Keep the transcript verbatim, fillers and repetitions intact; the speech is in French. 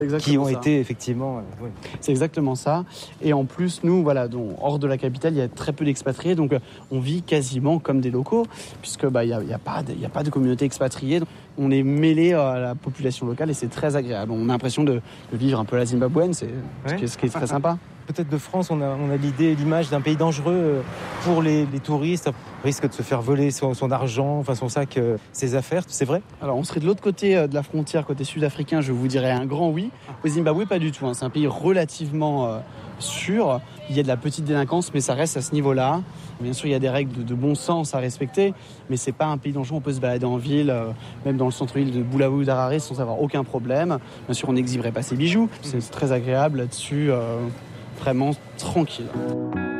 qui ont ça. été effectivement... Euh, oui. C'est exactement ça. Et en plus, nous, voilà, donc, hors de la capitale, il y a très peu d'expatriés, donc euh, on vit quasiment comme des locaux, puisque bah, il n'y a, y a, pas de, y a pas de communauté expatriée. Donc, on est mêlé à la population locale et c'est très agréable. On a l'impression de, de vivre un peu la zimbabwéenne, c'est Ouais. ce, qui est, ce qui est très sympa. Peut-être de France, on a, on a l'idée, l'image d'un pays dangereux pour les, les touristes. On risque de se faire voler son, son argent, enfin son sac, euh, ses affaires. C'est vrai ? Alors, on serait de l'autre côté de la frontière, côté sud-africain, je vous dirais un grand oui. Au Zimbabwe, pas du tout. Hein. C'est un pays relativement euh, sûr. Il y a de la petite délinquance, mais ça reste à ce niveau-là. Bien sûr, il y a des règles de, de bon sens à respecter, mais c'est pas un pays dangereux. On peut se balader en ville, euh, même dans le centre-ville de Bulawayo d'Harare, sans avoir aucun problème. Bien sûr, on n'exhiberait pas ses bijoux. C'est très agréable là-dessus. Euh, Vraiment tranquille.